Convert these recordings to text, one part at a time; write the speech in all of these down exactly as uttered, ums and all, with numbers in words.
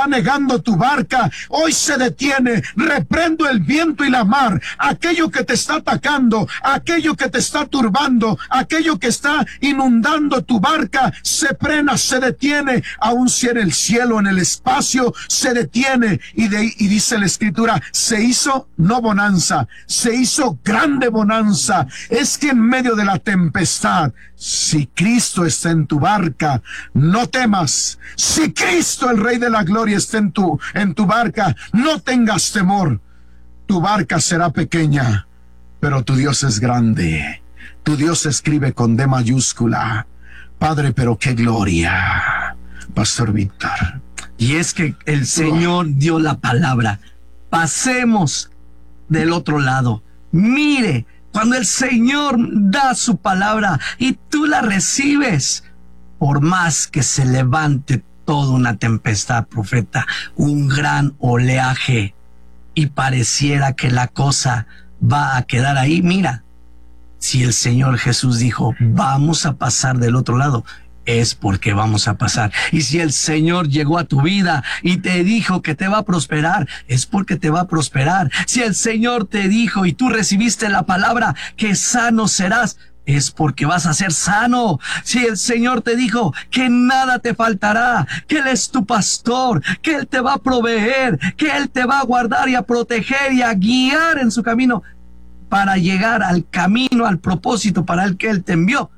anegando tu barca, hoy se detiene. Reprendo el viento y la mar, aquello que te está atacando, aquello que te está turbando, aquello que está inundando tu barca, se frena, se detiene, aun si en el cielo, en el espacio, se detiene. Y, de, y dice la Escritura, se hizo no bonanza, se hizo grande bonanza. Es que en medio de la tempestad, si Cristo está en tu barca, no temas. Si Cristo, el Rey de la Gloria, está en tu, en tu barca, no tengas temor. Tu barca será pequeña, pero tu Dios es grande. Tu Dios escribe con D mayúscula. Padre, pero qué gloria. Pastor Víctor. Y es que el Señor dio la palabra. Pasemos del otro lado. Mire, cuando el Señor da su palabra y tú la recibes, por más que se levante toda una tempestad, profeta, un gran oleaje, y pareciera que la cosa va a quedar ahí, mira, si el Señor Jesús dijo, vamos a pasar del otro lado, es porque vamos a pasar. Y si el Señor llegó a tu vida y te dijo que te va a prosperar, es porque te va a prosperar. Si el Señor te dijo y tú recibiste la palabra que sano serás, es porque vas a ser sano. Si el Señor te dijo que nada te faltará, que Él es tu pastor, que Él te va a proveer, que Él te va a guardar y a proteger y a guiar en su camino para llegar al camino, al propósito para el que Él te envió,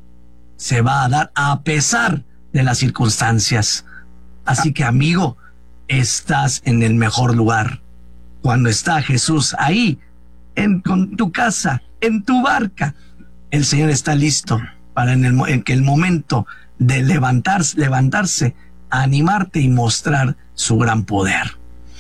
se va a dar a pesar de las circunstancias. Así que, amigo, estás en el mejor lugar. Cuando está Jesús ahí, en con tu casa, en tu barca, el Señor está listo para en, el, en que el momento de levantarse, levantarse, animarte y mostrar su gran poder.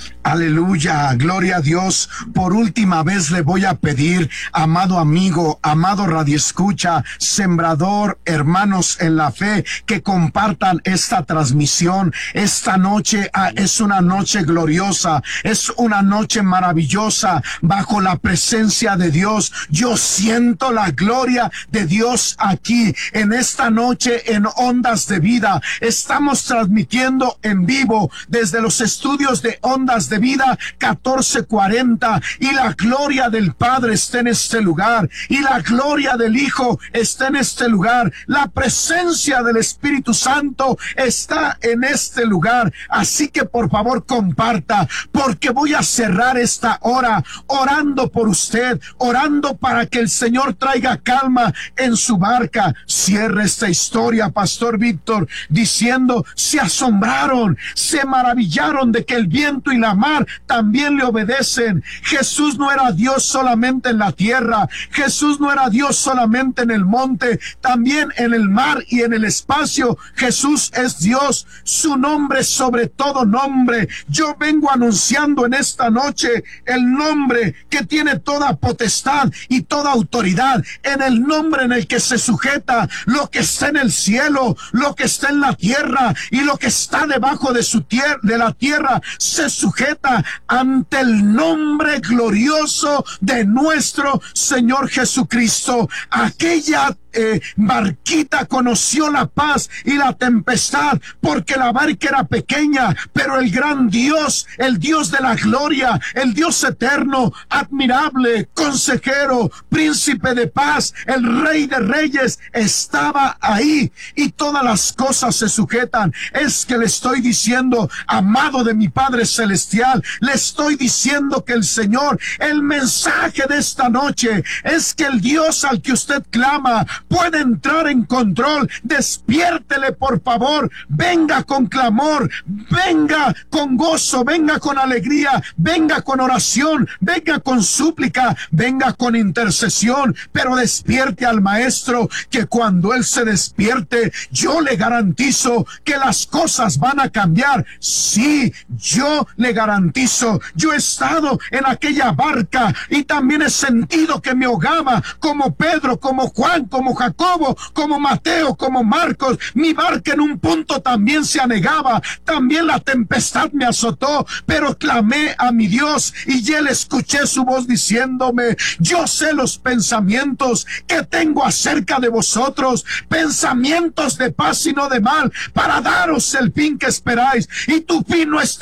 Aleluya, gloria a Dios. Por última vez le voy a pedir, amado amigo, amado radioescucha, sembrador, hermanos en la fe, que compartan esta transmisión. Esta noche ah, es una noche gloriosa, es una noche maravillosa bajo la presencia de Dios. Yo siento la gloria de Dios aquí en esta noche en Ondas de Vida. Estamos transmitiendo en vivo desde los estudios de Ondas de Vida catorce cuarenta, y la gloria del Padre está en este lugar y la gloria del Hijo está en este lugar. La presencia del Espíritu Santo está en este lugar. Así que por favor comparta, porque voy a cerrar esta hora orando por usted, orando para que el Señor traiga calma en su barca. Cierre esta historia, Pastor Víctor, diciendo, se asombraron, se maravillaron de que el viento y la mar también le obedecen. Jesús no era Dios solamente en la tierra, Jesús no era Dios solamente en el monte, también en el mar y en el espacio. Jesús es Dios, su nombre sobre todo nombre. Yo vengo anunciando en esta noche el nombre que tiene toda potestad y toda autoridad, en el nombre en el que se sujeta lo que está en el cielo, lo que está en la tierra y lo que está debajo de su tierra, de la tierra, se sujeta ante el nombre glorioso de nuestro Señor Jesucristo. Aquella Eh, barquita conoció la paz y la tempestad porque la barca era pequeña, pero el gran Dios, el Dios de la gloria, el Dios eterno, admirable, consejero, príncipe de paz, el Rey de reyes, estaba ahí, y todas las cosas se sujetan. Es que le estoy diciendo, amado de mi Padre Celestial, le estoy diciendo que el Señor, el mensaje de esta noche es que el Dios al que usted clama puede entrar en control. Despiértele, por favor. Venga con clamor, venga con gozo, venga con alegría, venga con oración, venga con súplica, venga con intercesión, pero despierte al Maestro, que cuando Él se despierte, yo le garantizo que las cosas van a cambiar. Sí, yo le garantizo. Yo he estado en aquella barca y también he sentido que me ahogaba, como Pedro, como Juan, como Jacobo, como Mateo, como Marcos. Mi barca en un punto también se anegaba, también la tempestad me azotó, pero clamé a mi Dios y Él escuché su voz diciéndome: yo sé los pensamientos que tengo acerca de vosotros, pensamientos de paz y no de mal, para daros el fin que esperáis. Y tu fin no está